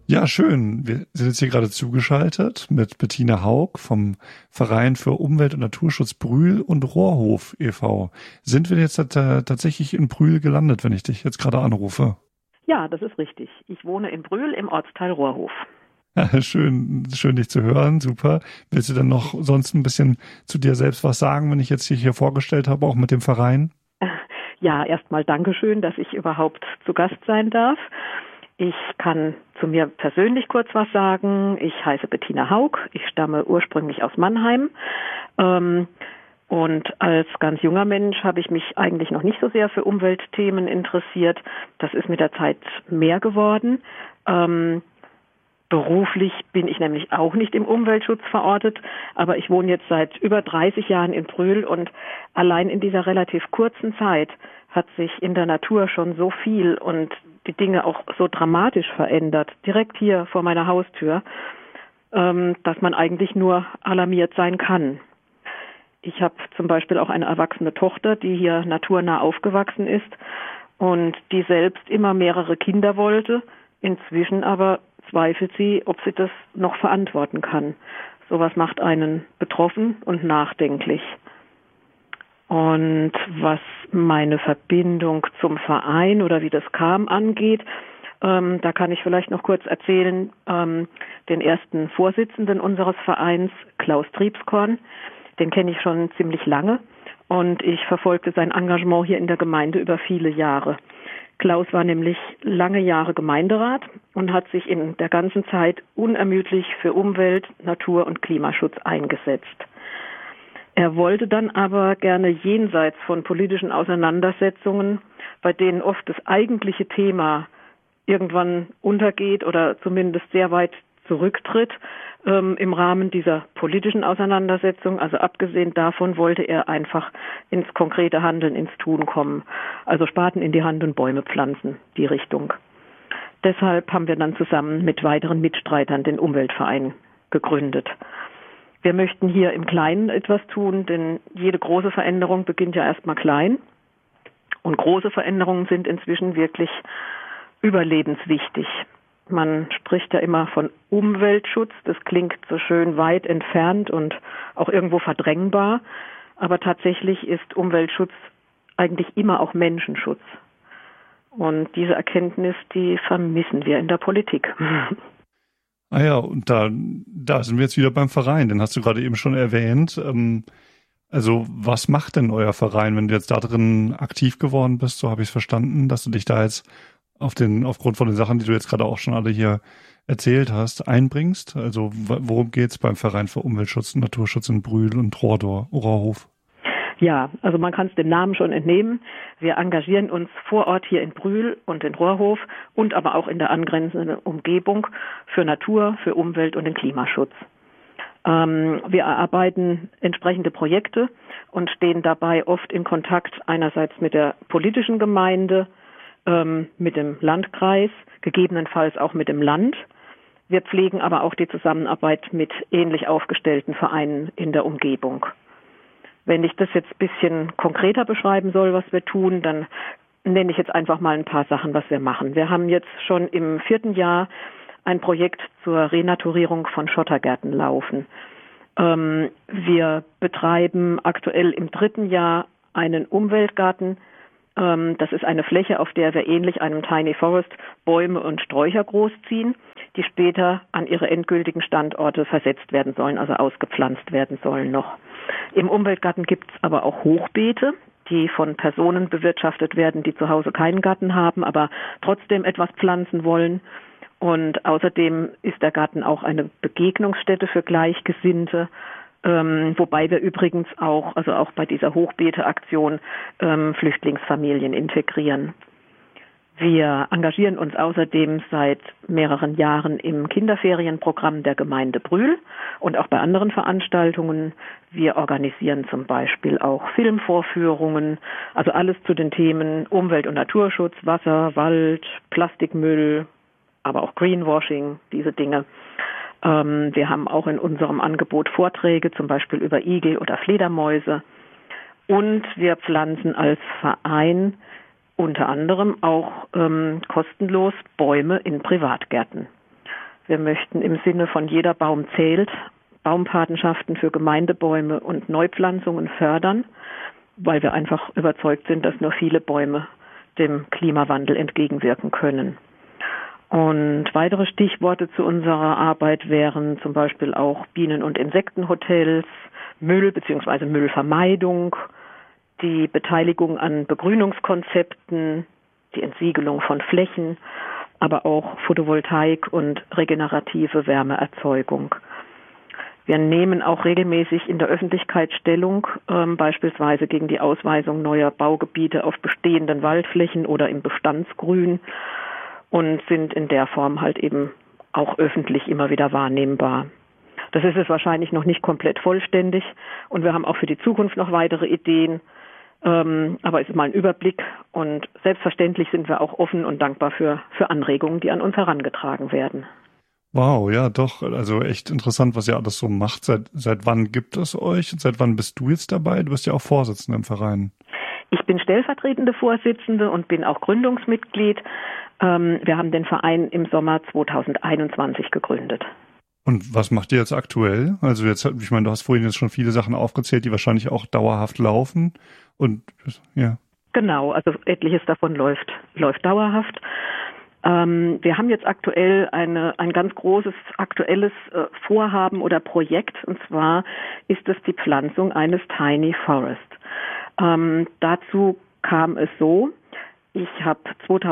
Ja, schön. Wir sind jetzt hier gerade zugeschaltet mit Bettina Haug vom Verein für Umwelt- und Naturschutz Brühl und Rohrhof e.V. Sind wir jetzt tatsächlich in Brühl gelandet, wenn ich dich jetzt gerade anrufe? Ja, das ist richtig. Ich wohne in Brühl im Ortsteil Rohrhof. Schön, schön dich zu hören, super. Willst du dann noch sonst ein bisschen zu dir selbst was sagen, wenn ich jetzt dich hier vorgestellt habe, auch mit dem Verein? Ja, erstmal Dankeschön, dass ich überhaupt zu Gast sein darf. Ich kann zu mir persönlich kurz was sagen. Ich heiße Bettina Haug. Ich stamme ursprünglich aus Mannheim. Und als ganz junger Mensch habe ich mich eigentlich noch nicht so sehr für Umweltthemen interessiert. Das ist mit der Zeit mehr geworden. Beruflich bin ich nämlich auch nicht im Umweltschutz verortet, aber ich wohne jetzt seit über 30 Jahren in Brühl und allein in dieser relativ kurzen Zeit hat sich in der Natur schon so viel und die Dinge auch so dramatisch verändert, direkt hier vor meiner Haustür, dass man eigentlich nur alarmiert sein kann. Ich habe zum Beispiel auch eine erwachsene Tochter, die hier naturnah aufgewachsen ist und die selbst immer mehrere Kinder wollte, inzwischen aber zweifelt sie, ob sie das noch verantworten kann. Sowas macht einen betroffen und nachdenklich. Und was meine Verbindung zum Verein oder wie das kam angeht, da kann ich vielleicht noch kurz erzählen, den ersten Vorsitzenden unseres Vereins, Klaus Triebskorn, den kenne ich schon ziemlich lange und ich verfolgte sein Engagement hier in der Gemeinde über viele Jahre. Klaus war nämlich lange Jahre Gemeinderat und hat sich in der ganzen Zeit unermüdlich für Umwelt-, Natur- und Klimaschutz eingesetzt. Er wollte dann aber gerne jenseits von politischen Auseinandersetzungen, bei denen oft das eigentliche Thema irgendwann untergeht oder zumindest sehr weit zurücktritt, im Rahmen dieser politischen Auseinandersetzung. Also abgesehen davon wollte er einfach ins konkrete Handeln, ins Tun kommen. Also Spaten in die Hand und Bäume pflanzen, die Richtung. Deshalb haben wir dann zusammen mit weiteren Mitstreitern den Umweltverein gegründet. Wir möchten hier im Kleinen etwas tun, denn jede große Veränderung beginnt ja erstmal klein. Und große Veränderungen sind inzwischen wirklich überlebenswichtig. Man spricht ja immer von Umweltschutz. Das klingt so schön weit entfernt und auch irgendwo verdrängbar. Aber tatsächlich ist Umweltschutz eigentlich immer auch Menschenschutz. Und diese Erkenntnis, die vermissen wir in der Politik. Ah ja, und da sind wir jetzt wieder beim Verein. Den hast du gerade eben schon erwähnt. Also was macht denn euer Verein, wenn du jetzt da drin aktiv geworden bist? So habe ich es verstanden, dass du dich da jetzt aufgrund von den Sachen, die du jetzt gerade auch schon alle hier erzählt hast, einbringst. Also worum geht's beim Verein für Umweltschutz und Naturschutz in Brühl und Rohrhof? Ja, also man kann es dem Namen schon entnehmen. Wir engagieren uns vor Ort hier in Brühl und in Rohrhof und aber auch in der angrenzenden Umgebung für Natur, für Umwelt und den Klimaschutz. Wir erarbeiten entsprechende Projekte und stehen dabei oft in Kontakt einerseits mit der politischen Gemeinde, mit dem Landkreis, gegebenenfalls auch mit dem Land. Wir pflegen aber auch die Zusammenarbeit mit ähnlich aufgestellten Vereinen in der Umgebung. Wenn ich das jetzt ein bisschen konkreter beschreiben soll, was wir tun, dann nenne ich jetzt einfach mal ein paar Sachen, was wir machen. Wir haben jetzt schon im 4. Jahr ein Projekt zur Renaturierung von Schottergärten laufen. Wir betreiben aktuell im 3. Jahr einen Umweltgarten. Das ist eine Fläche, auf der wir ähnlich einem Tiny Forest Bäume und Sträucher großziehen, die später an ihre endgültigen Standorte versetzt werden sollen, also ausgepflanzt werden sollen noch. Im Umweltgarten gibt es aber auch Hochbeete, die von Personen bewirtschaftet werden, die zu Hause keinen Garten haben, aber trotzdem etwas pflanzen wollen. Und außerdem ist der Garten auch eine Begegnungsstätte für Gleichgesinnte, wobei wir übrigens auch, also auch bei dieser Hochbeete-Aktion, Flüchtlingsfamilien integrieren. Wir engagieren uns außerdem seit mehreren Jahren im Kinderferienprogramm der Gemeinde Brühl und auch bei anderen Veranstaltungen. Wir organisieren zum Beispiel auch Filmvorführungen, also alles zu den Themen Umwelt- und Naturschutz, Wasser, Wald, Plastikmüll, aber auch Greenwashing, diese Dinge. Wir haben auch in unserem Angebot Vorträge, zum Beispiel über Igel oder Fledermäuse. Und wir pflanzen als Verein unter anderem auch kostenlos Bäume in Privatgärten. Wir möchten im Sinne von jeder Baum zählt Baumpatenschaften für Gemeindebäume und Neupflanzungen fördern, weil wir einfach überzeugt sind, dass nur viele Bäume dem Klimawandel entgegenwirken können. Und weitere Stichworte zu unserer Arbeit wären zum Beispiel auch Bienen- und Insektenhotels, Müll bzw. Müllvermeidung, die Beteiligung an Begrünungskonzepten, die Entsiegelung von Flächen, aber auch Photovoltaik und regenerative Wärmeerzeugung. Wir nehmen auch regelmäßig in der Öffentlichkeit Stellung, beispielsweise gegen die Ausweisung neuer Baugebiete auf bestehenden Waldflächen oder im Bestandsgrün und sind in der Form halt eben auch öffentlich immer wieder wahrnehmbar. Das ist es wahrscheinlich noch nicht komplett vollständig und wir haben auch für die Zukunft noch weitere Ideen, aber es ist mal ein Überblick und selbstverständlich sind wir auch offen und dankbar für Anregungen, die an uns herangetragen werden. Wow, ja, doch. Also echt interessant, was ihr alles so macht. Seit wann gibt es euch? Und seit wann bist du jetzt dabei? Du bist ja auch Vorsitzende im Verein. Ich bin stellvertretende Vorsitzende und bin auch Gründungsmitglied. Wir haben den Verein im Sommer 2021 gegründet. Und was macht ihr jetzt aktuell? Also jetzt, ich meine, du hast vorhin jetzt schon viele Sachen aufgezählt, die wahrscheinlich auch dauerhaft laufen. Und ja. Genau, also etliches davon läuft dauerhaft. Wir haben jetzt aktuell ein ganz großes aktuelles Vorhaben oder Projekt, und zwar ist es die Pflanzung eines Tiny Forest. Dazu kam es so: Ich habe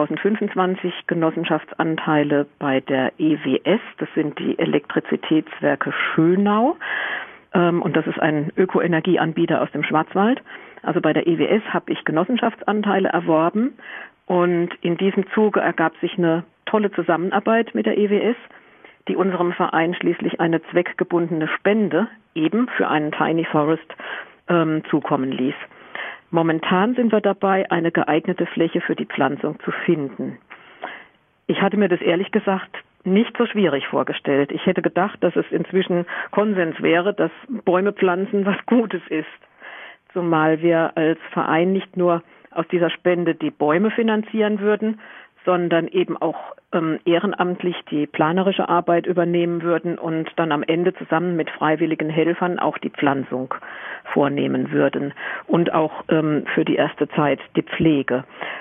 2025 Genossenschaftsanteile bei der EWS, das sind die Elektrizitätswerke Schönau, und das ist ein Ökoenergieanbieter aus dem Schwarzwald. Also bei der EWS habe ich Genossenschaftsanteile erworben. Und in diesem Zuge ergab sich eine tolle Zusammenarbeit mit der EWS, die unserem Verein schließlich eine zweckgebundene Spende eben für einen Tiny Forest zukommen ließ. Momentan sind wir dabei, eine geeignete Fläche für die Pflanzung zu finden. Ich hatte mir das ehrlich gesagt nicht so schwierig vorgestellt. Ich hätte gedacht, dass es inzwischen Konsens wäre, dass Bäume pflanzen was Gutes ist. Zumal wir als Verein nicht nur aus dieser Spende die Bäume finanzieren würden, sondern eben auch ehrenamtlich die planerische Arbeit übernehmen würden und dann am Ende zusammen mit freiwilligen Helfern auch die Pflanzung vornehmen würden und auch für die erste Zeit die Pflege.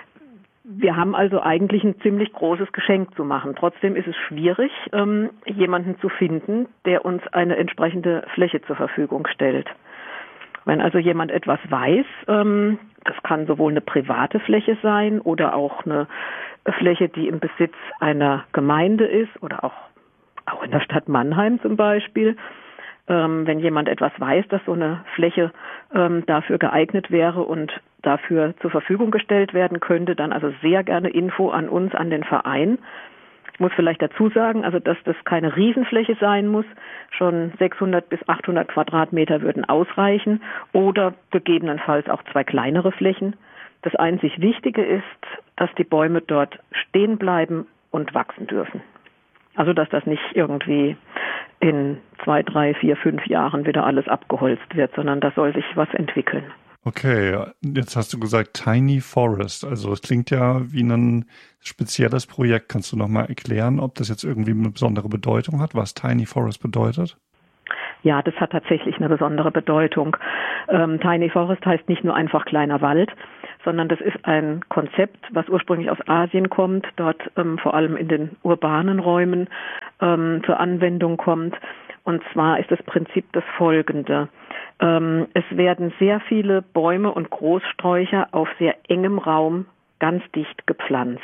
Wir haben also eigentlich ein ziemlich großes Geschenk zu machen. Trotzdem ist es schwierig, jemanden zu finden, der uns eine entsprechende Fläche zur Verfügung stellt. Wenn also jemand etwas weiß, das kann sowohl eine private Fläche sein oder auch eine Fläche, die im Besitz einer Gemeinde ist oder auch in der Stadt Mannheim zum Beispiel. Wenn jemand etwas weiß, dass so eine Fläche dafür geeignet wäre und dafür zur Verfügung gestellt werden könnte, dann also sehr gerne Info an uns, an den Verein. Ich muss vielleicht dazu sagen, also dass das keine Riesenfläche sein muss. Schon 600 bis 800 Quadratmeter würden ausreichen oder gegebenenfalls auch 2 kleinere Flächen. Das einzig Wichtige ist, dass die Bäume dort stehen bleiben und wachsen dürfen. Also dass das nicht irgendwie in 2, 3, 4, 5 Jahren wieder alles abgeholzt wird, sondern da soll sich was entwickeln. Okay, jetzt hast du gesagt Tiny Forest. Also es klingt ja wie ein spezielles Projekt. Kannst du noch mal erklären, ob das jetzt irgendwie eine besondere Bedeutung hat, was Tiny Forest bedeutet? Ja, das hat tatsächlich eine besondere Bedeutung. Tiny Forest heißt nicht nur einfach kleiner Wald, sondern das ist ein Konzept, was ursprünglich aus Asien kommt, dort vor allem in den urbanen Räumen zur Anwendung kommt. Und zwar ist das Prinzip das folgende. Es werden sehr viele Bäume und Großsträucher auf sehr engem Raum ganz dicht gepflanzt.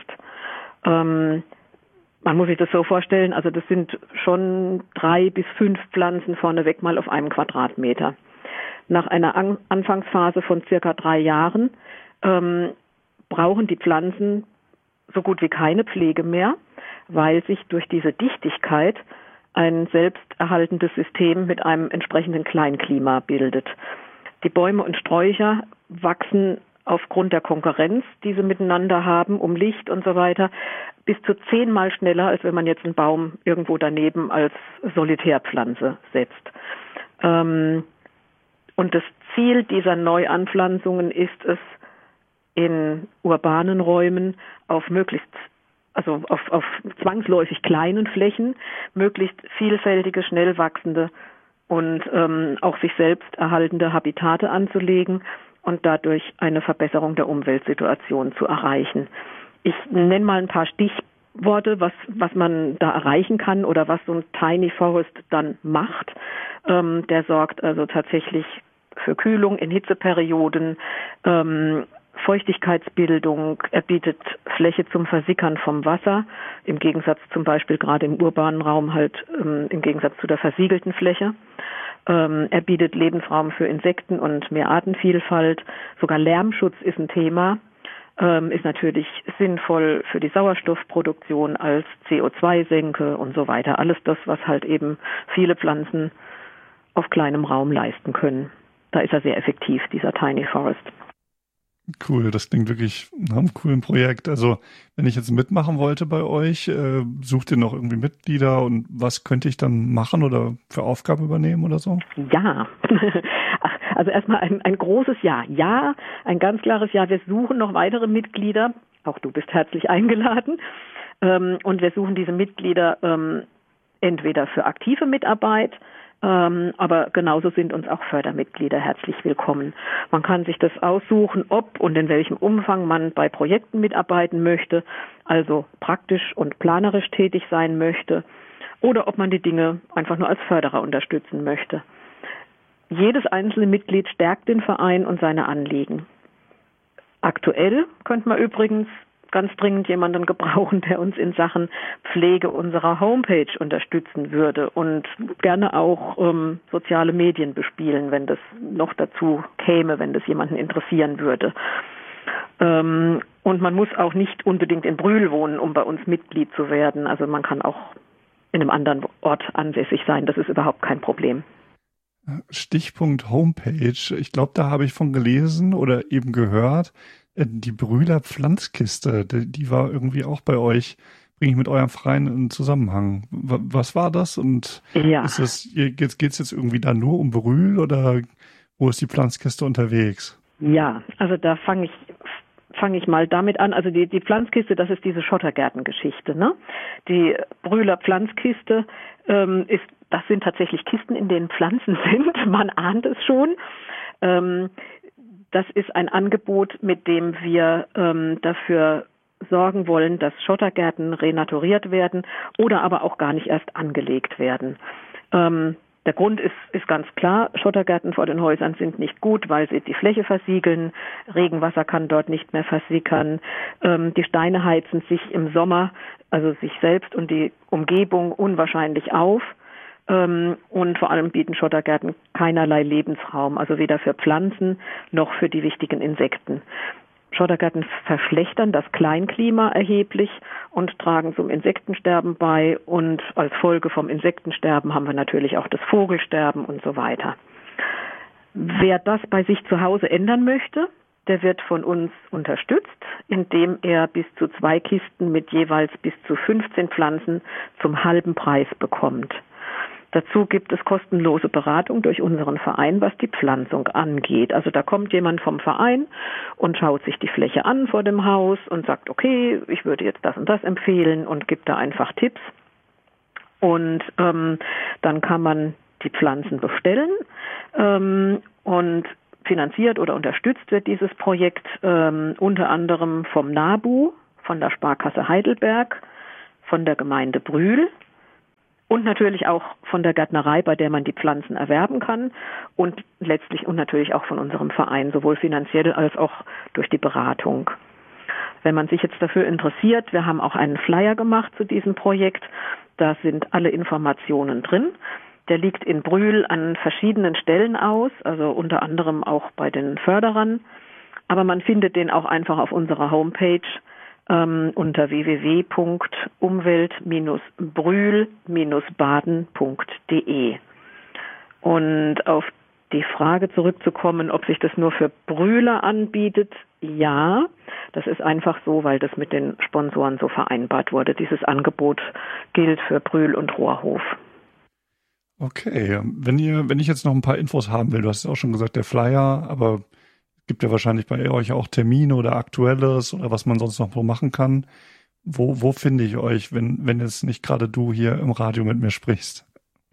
Man muss sich das so vorstellen, also das sind schon 3 bis 5 Pflanzen vorneweg mal auf einem Quadratmeter. Nach einer Anfangsphase von circa 3 Jahren brauchen die Pflanzen so gut wie keine Pflege mehr, weil sich durch diese Dichtigkeit ein selbsterhaltendes System mit einem entsprechenden Kleinklima bildet. Die Bäume und Sträucher wachsen aufgrund der Konkurrenz, die sie miteinander haben, um Licht und so weiter, bis zu 10-mal schneller, als wenn man jetzt einen Baum irgendwo daneben als Solitärpflanze setzt. Und das Ziel dieser Neuanpflanzungen ist es, in urbanen Räumen auf möglichst also auf zwangsläufig kleinen Flächen möglichst vielfältige, schnell wachsende und auch sich selbst erhaltende Habitate anzulegen und dadurch eine Verbesserung der Umweltsituation zu erreichen. Ich nenne mal ein paar Stichworte, was man da erreichen kann oder was so ein Tiny Forest dann macht. Der sorgt also tatsächlich für Kühlung in Hitzeperioden, Feuchtigkeitsbildung, er bietet Fläche zum Versickern vom Wasser, im Gegensatz zum Beispiel gerade im urbanen Raum halt im Gegensatz zu der versiegelten Fläche. Er bietet Lebensraum für Insekten und mehr Artenvielfalt. Sogar Lärmschutz ist ein Thema, ist natürlich sinnvoll für die Sauerstoffproduktion als CO2-Senke und so weiter. Alles das, was halt eben viele Pflanzen auf kleinem Raum leisten können. Da ist er sehr effektiv, dieser Tiny Forest. Cool, das klingt wirklich nach einem coolen Projekt. Also wenn ich jetzt mitmachen wollte bei euch, sucht ihr noch irgendwie Mitglieder und was könnte ich dann machen oder für Aufgaben übernehmen oder so? Ja, also erstmal ein großes Ja. Ja, ein ganz klares Ja. Wir suchen noch weitere Mitglieder. Auch du bist herzlich eingeladen. Und wir suchen diese Mitglieder entweder für aktive Mitarbeit, aber genauso sind uns auch Fördermitglieder herzlich willkommen. Man kann sich das aussuchen, ob und in welchem Umfang man bei Projekten mitarbeiten möchte, also praktisch und planerisch tätig sein möchte, oder ob man die Dinge einfach nur als Förderer unterstützen möchte. Jedes einzelne Mitglied stärkt den Verein und seine Anliegen. Aktuell könnte man übrigens ganz dringend jemanden gebrauchen, der uns in Sachen Pflege unserer Homepage unterstützen würde und gerne auch soziale Medien bespielen, wenn das noch dazu käme, wenn das jemanden interessieren würde. Und man muss auch nicht unbedingt in Brühl wohnen, um bei uns Mitglied zu werden. Also man kann auch in einem anderen Ort ansässig sein. Das ist überhaupt kein Problem. Stichpunkt Homepage. Ich glaube, da habe ich von gelesen oder eben gehört, die Brühler Pflanzkiste, die war irgendwie auch bei euch, bringe ich mit eurem Verein in Zusammenhang. Was war das? Und ist das, geht's jetzt irgendwie da nur um Brühl oder wo ist die Pflanzkiste unterwegs? Ja, also da fange ich mal damit an. Also die Pflanzkiste, das ist diese Schottergärtengeschichte, ne? Die Brühler Pflanzkiste das sind tatsächlich Kisten, in denen Pflanzen sind. Man ahnt es schon. Das ist ein Angebot, mit dem wir dafür sorgen wollen, dass Schottergärten renaturiert werden oder aber auch gar nicht erst angelegt werden. Der Grund ist ganz klar, Schottergärten vor den Häusern sind nicht gut, weil sie die Fläche versiegeln, Regenwasser kann dort nicht mehr versickern, die Steine heizen sich im Sommer, also sich selbst und die Umgebung unwahrscheinlich auf. Und vor allem bieten Schottergärten keinerlei Lebensraum, also weder für Pflanzen noch für die wichtigen Insekten. Schottergärten verschlechtern das Kleinklima erheblich und tragen zum Insektensterben bei. Und als Folge vom Insektensterben haben wir natürlich auch das Vogelsterben und so weiter. Wer das bei sich zu Hause ändern möchte, der wird von uns unterstützt, indem er bis zu 2 Kisten mit jeweils bis zu 15 Pflanzen zum halben Preis bekommt. Dazu gibt es kostenlose Beratung durch unseren Verein, was die Pflanzung angeht. Also da kommt jemand vom Verein und schaut sich die Fläche an vor dem Haus und sagt, okay, ich würde jetzt das und das empfehlen und gibt da einfach Tipps. Und dann kann man die Pflanzen bestellen und finanziert oder unterstützt wird dieses Projekt unter anderem vom NABU, von der Sparkasse Heidelberg, von der Gemeinde Brühl. Und natürlich auch von der Gärtnerei, bei der man die Pflanzen erwerben kann und letztlich und natürlich auch von unserem Verein, sowohl finanziell als auch durch die Beratung. Wenn man sich jetzt dafür interessiert, wir haben auch einen Flyer gemacht zu diesem Projekt, da sind alle Informationen drin. Der liegt in Brühl an verschiedenen Stellen aus, also unter anderem auch bei den Förderern, aber man findet den auch einfach auf unserer Homepage unter www.umwelt-brühl-baden.de. Und auf die Frage zurückzukommen, ob sich das nur für Brühler anbietet, ja, das ist einfach so, weil das mit den Sponsoren so vereinbart wurde. Dieses Angebot gilt für Brühl und Rohrhof. Okay, wenn ich jetzt noch ein paar Infos haben will, du hast ja auch schon gesagt, der Flyer, aber gibt ja wahrscheinlich bei euch auch Termine oder Aktuelles oder was man sonst noch so machen kann. Wo finde ich euch, wenn jetzt nicht gerade du hier im Radio mit mir sprichst?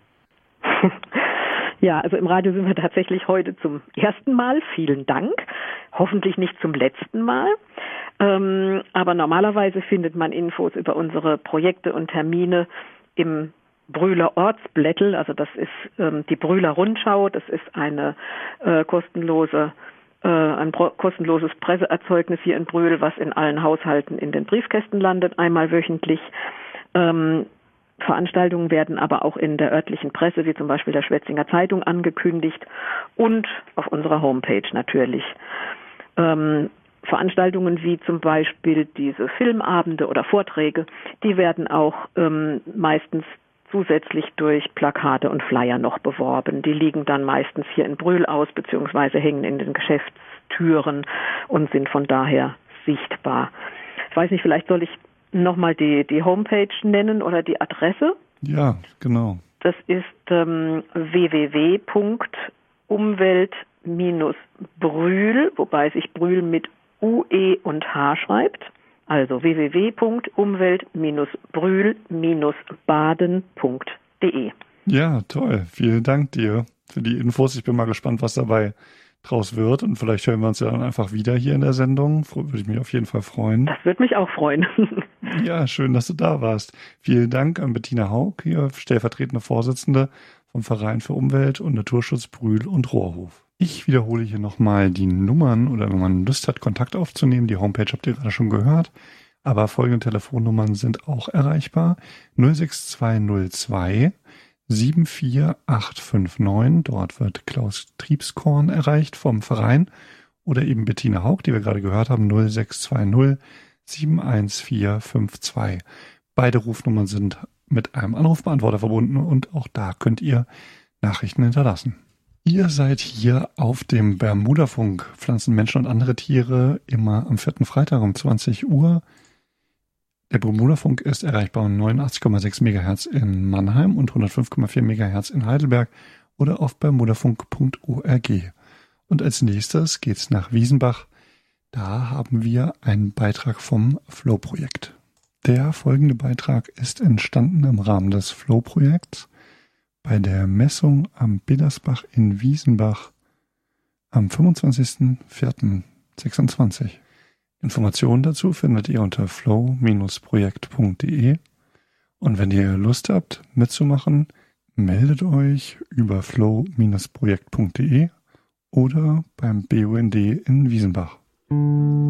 Ja, also im Radio sind wir tatsächlich heute zum ersten Mal. Vielen Dank. Hoffentlich nicht zum letzten Mal. Aber normalerweise findet man Infos über unsere Projekte und Termine im Brühler Ortsblättel. Also das ist die Brühler Rundschau. Das ist ein kostenloses Presseerzeugnis hier in Brühl, was in allen Haushalten in den Briefkästen landet, einmal wöchentlich. Veranstaltungen werden aber auch in der örtlichen Presse, wie zum Beispiel der Schwetzinger Zeitung, angekündigt und auf unserer Homepage natürlich. Veranstaltungen wie zum Beispiel diese Filmabende oder Vorträge, die werden auch meistens zusätzlich durch Plakate und Flyer noch beworben. Die liegen dann meistens hier in Brühl aus, beziehungsweise hängen in den Geschäftstüren und sind von daher sichtbar. Ich weiß nicht, vielleicht soll ich nochmal die Homepage nennen oder die Adresse. Ja, genau. Das ist www.umwelt-brühl, wobei sich Brühl mit UE und H schreibt. Also www.umwelt-brühl-baden.de. Ja, toll. Vielen Dank dir für die Infos. Ich bin mal gespannt, was dabei draus wird. Und vielleicht hören wir uns ja dann einfach wieder hier in der Sendung. Würde ich mich auf jeden Fall freuen. Das würde mich auch freuen. Ja, schön, dass du da warst. Vielen Dank an Bettina Haug, hier stellvertretende Vorsitzende vom Verein für Umwelt und Naturschutz Brühl und Rohrhof. Ich wiederhole hier nochmal die Nummern oder wenn man Lust hat, Kontakt aufzunehmen. Die Homepage habt ihr gerade schon gehört. Aber folgende Telefonnummern sind auch erreichbar. 06202 74859. Dort wird Klaus Triebskorn erreicht vom Verein. Oder eben Bettina Haug, die wir gerade gehört haben. 0620 71452. Beide Rufnummern sind mit einem Anrufbeantworter verbunden und auch da könnt ihr Nachrichten hinterlassen. Ihr seid hier auf dem Bermudafunk, Pflanzen, Menschen und andere Tiere, immer am 4. Freitag um 20 Uhr. Der Bermudafunk ist erreichbar um 89,6 MHz in Mannheim und 105,4 MHz in Heidelberg oder auf bermudafunk.org. Und als nächstes geht's nach Wiesenbach. Da haben wir einen Beitrag vom Flow-Projekt. Der folgende Beitrag ist entstanden im Rahmen des Flow-Projekts bei der Messung am Biddersbach in Wiesenbach am 25.04.26. Informationen dazu findet ihr unter flow-projekt.de. Und wenn ihr Lust habt, mitzumachen, meldet euch über flow-projekt.de oder beim BUND in Wiesenbach.